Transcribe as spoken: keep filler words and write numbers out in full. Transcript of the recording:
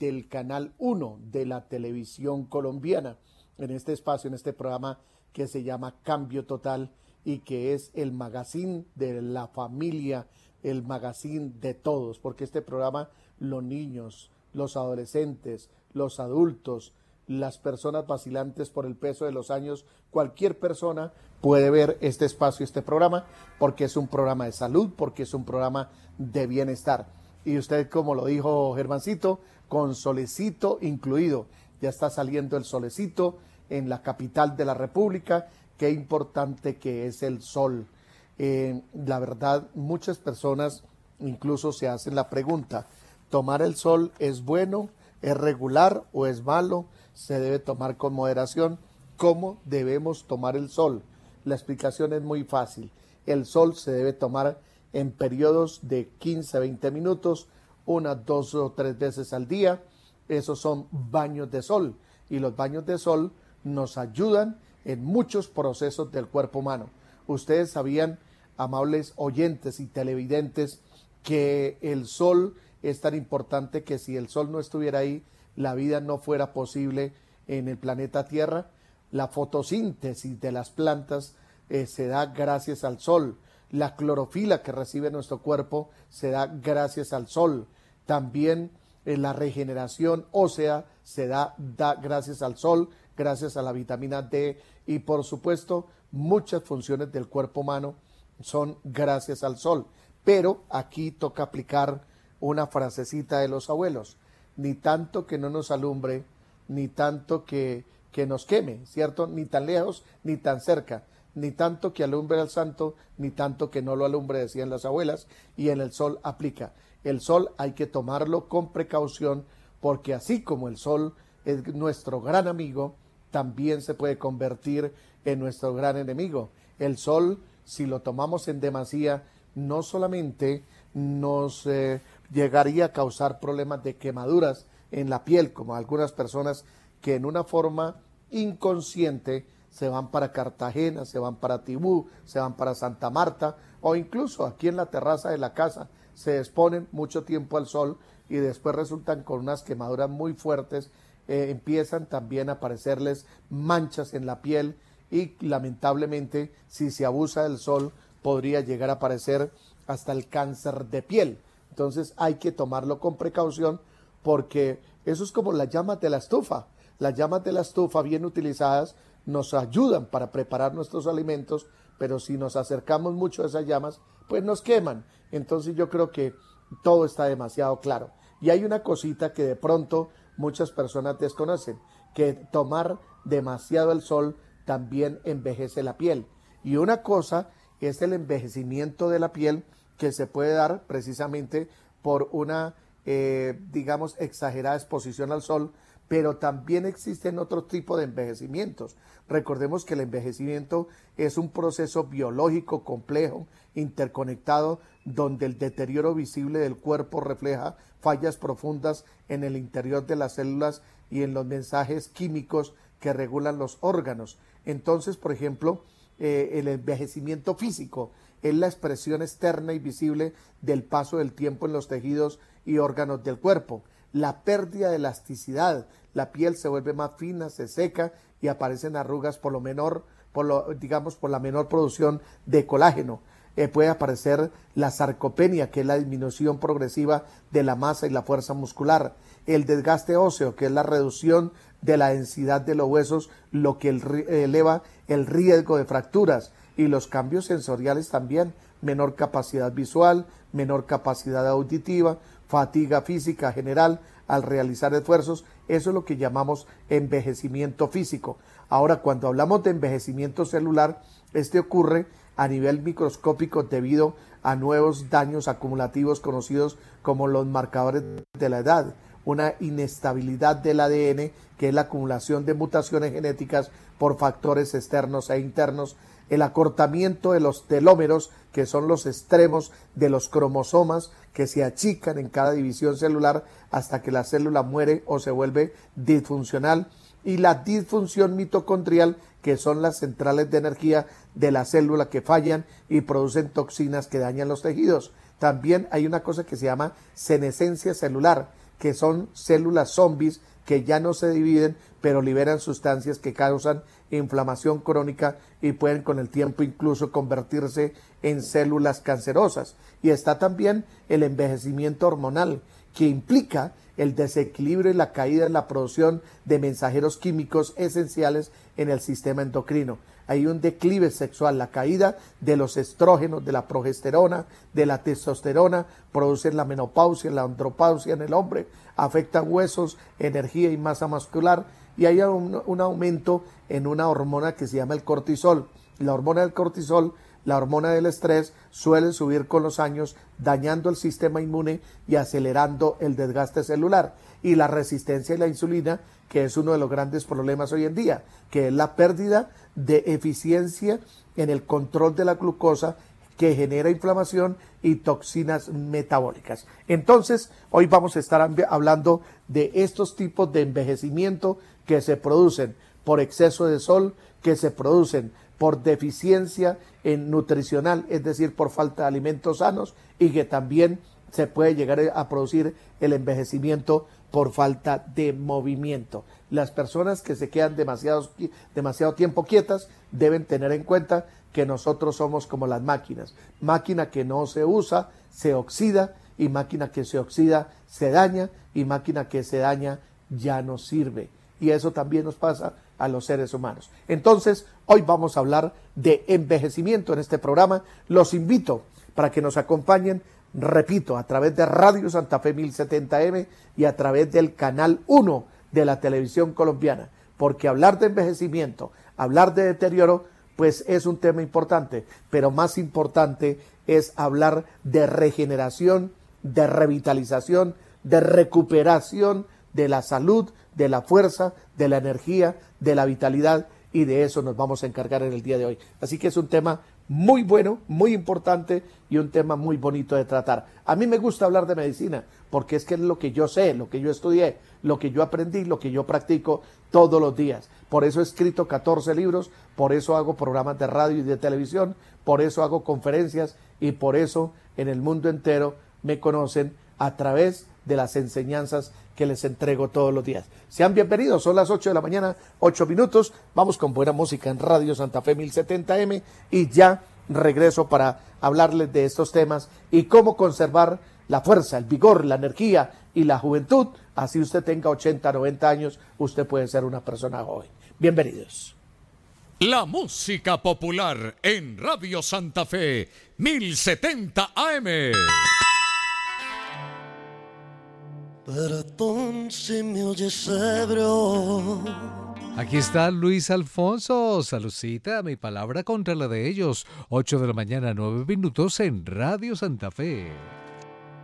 del Canal uno de la televisión colombiana, en este espacio, en este programa que se llama Cambio Total y que es el magazine de la familia, el magazine de todos, porque este programa los niños, los adolescentes, los adultos, las personas vacilantes por el peso de los años, cualquier persona puede ver este espacio, este programa, porque es un programa de salud, porque es un programa de bienestar. Y usted, como lo dijo Germancito, con solecito incluido, ya está saliendo el solecito en la capital de la República. Qué importante que es el sol. Eh, la verdad, muchas personas incluso se hacen la pregunta, ¿tomar el sol es bueno, es regular o es malo? ¿Se debe tomar con moderación? ¿Cómo debemos tomar el sol? La explicación es muy fácil. El sol se debe tomar en periodos de quince a veinte minutos, unas dos o tres veces al día. Esos son baños de sol, y los baños de sol nos ayudan en muchos procesos del cuerpo humano. Ustedes sabían, amables oyentes y televidentes, que el sol es tan importante que si el sol no estuviera ahí, la vida no fuera posible en el planeta Tierra. La fotosíntesis de las plantas eh, se da gracias al sol. La clorofila que recibe nuestro cuerpo se da gracias al sol. También eh, la regeneración ósea se da, da gracias al sol, gracias a la vitamina D, y por supuesto muchas funciones del cuerpo humano son gracias al sol. Pero aquí toca aplicar una frasecita de los abuelos: ni tanto que no nos alumbre, ni tanto que, que nos queme, ¿cierto? Ni tan lejos, ni tan cerca, ni tanto que alumbre al santo, ni tanto que no lo alumbre, decían las abuelas, y en el sol aplica. El sol hay que tomarlo con precaución, porque así como el sol es nuestro gran amigo, también se puede convertir en nuestro gran enemigo. El sol, si lo tomamos en demasía, no solamente nos eh, llegaría a causar problemas de quemaduras en la piel, como algunas personas que en una forma inconsciente se van para Cartagena, se van para Tibú, se van para Santa Marta, o incluso aquí en la terraza de la casa se exponen mucho tiempo al sol y después resultan con unas quemaduras muy fuertes. Eh, empiezan también a aparecerles manchas en la piel y lamentablemente, si se abusa del sol, podría llegar a aparecer hasta el cáncer de piel. Entonces hay que tomarlo con precaución, porque eso es como las llamas de la estufa. Las llamas de la estufa bien utilizadas nos ayudan para preparar nuestros alimentos, pero si nos acercamos mucho a esas llamas, pues nos queman. Entonces yo creo que todo está demasiado claro. Y hay una cosita que de pronto muchas personas desconocen, que tomar demasiado el sol también envejece la piel. Y una cosa es el envejecimiento de la piel, que se puede dar precisamente por una, eh, digamos, exagerada exposición al sol, pero también existen otro tipo de envejecimientos. Recordemos que el envejecimiento es un proceso biológico complejo, interconectado, donde el deterioro visible del cuerpo refleja fallas profundas en el interior de las células y en los mensajes químicos que regulan los órganos. Entonces, por ejemplo, eh, el envejecimiento físico es la expresión externa y visible del paso del tiempo en los tejidos y órganos del cuerpo. La pérdida de elasticidad, la piel se vuelve más fina, se seca y aparecen arrugas por lo menor, por lo, digamos, por la menor producción de colágeno. Eh, puede aparecer la sarcopenia, que es la disminución progresiva de la masa y la fuerza muscular. El desgaste óseo, que es la reducción de la densidad de los huesos, lo que el, eleva el riesgo de fracturas. Y los cambios sensoriales también: menor capacidad visual, menor capacidad auditiva, fatiga física general al realizar esfuerzos. Eso es lo que llamamos envejecimiento físico. Ahora, cuando hablamos de envejecimiento celular, este ocurre a nivel microscópico debido a nuevos daños acumulativos conocidos como los marcadores de la edad, una inestabilidad del A D N, que es la acumulación de mutaciones genéticas por factores externos e internos, el acortamiento de los telómeros, que son los extremos de los cromosomas que se achican en cada división celular hasta que la célula muere o se vuelve disfuncional, y la disfunción mitocondrial, que son las centrales de energía de la célula que fallan y producen toxinas que dañan los tejidos. También hay una cosa que se llama senescencia celular, que son células zombies que ya no se dividen, pero liberan sustancias que causan inflamación crónica y pueden con el tiempo incluso convertirse en células cancerosas. Y está también el envejecimiento hormonal, que implica el desequilibrio y la caída en la producción de mensajeros químicos esenciales en el sistema endocrino. Hay un declive sexual, la caída de los estrógenos, de la progesterona, de la testosterona, producen la menopausia, la andropausia en el hombre, afectan huesos, energía y masa muscular, y hay un, un aumento en una hormona que se llama el cortisol. La hormona del cortisol, la hormona del estrés, suele subir con los años, dañando el sistema inmune y acelerando el desgaste celular. Y la resistencia a la insulina, que es uno de los grandes problemas hoy en día, que es la pérdida de eficiencia en el control de la glucosa, que genera inflamación y toxinas metabólicas. Entonces, hoy vamos a estar hablando de estos tipos de envejecimiento que se producen por exceso de sol, que se producen por deficiencia en nutricional, es decir, por falta de alimentos sanos, y que también se puede llegar a producir el envejecimiento por falta de movimiento. Las personas que se quedan demasiado, demasiado tiempo quietas deben tener en cuenta que nosotros somos como las máquinas. Máquina que no se usa, se oxida, y máquina que se oxida, se daña, y máquina que se daña, ya no sirve. Y eso también nos pasa a los seres humanos. Entonces, hoy vamos a hablar de envejecimiento en este programa. Los invito para que nos acompañen, repito, a través de Radio Santa Fe mil setenta eme y a través del canal uno de la televisión colombiana, porque hablar de envejecimiento, hablar de deterioro, pues es un tema importante, pero más importante es hablar de regeneración, de revitalización, de recuperación de la salud, de la fuerza, de la energía, de la vitalidad, y de eso nos vamos a encargar en el día de hoy. Así que es un tema muy bueno, muy importante y un tema muy bonito de tratar. A mí me gusta hablar de medicina porque es que es lo que yo sé, lo que yo estudié, lo que yo aprendí, lo que yo practico todos los días. Por eso he escrito catorce libros, por eso hago programas de radio y de televisión, por eso hago conferencias y por eso en el mundo entero me conocen a través de las enseñanzas que les entrego todos los días. Sean bienvenidos, son las ocho de la mañana, ocho minutos, vamos con buena música en Radio Santa Fe mil setenta eme y ya regreso para hablarles de estos temas y cómo conservar la fuerza, el vigor, la energía y la juventud. Así usted tenga ochenta, noventa años, usted puede ser una persona joven. Bienvenidos. La música popular en Radio Santa Fe mil setenta A M. Perdón si me oyes ebrio. Aquí está Luis Alfonso. Saludcita, mi palabra contra la de ellos. ocho de la mañana, nueve minutos en Radio Santa Fe.